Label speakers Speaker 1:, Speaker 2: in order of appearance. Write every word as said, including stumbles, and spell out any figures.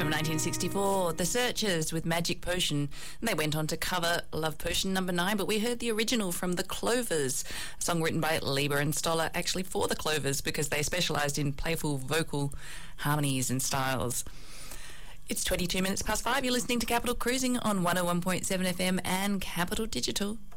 Speaker 1: From nineteen sixty-four, The Searchers with Magic Potion. And they went on to cover Love Potion number nine, but we heard the original from The Clovers, a song written by Lieber and Stoller, actually for The Clovers, because they specialised in playful vocal harmonies and styles. It's twenty-two minutes past five. You're listening to Capital Cruising on one oh one point seven F M and Capital Digital.